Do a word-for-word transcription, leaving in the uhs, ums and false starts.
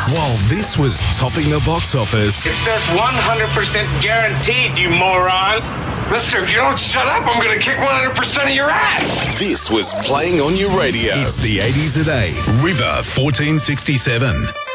While this was topping the box office, It says one hundred percent guaranteed, you moron. Mister, if you don't shut up, I'm going to kick one hundred percent of your ass. this was playing on your radio. It's the eighties at eight. River fourteen sixty-seven.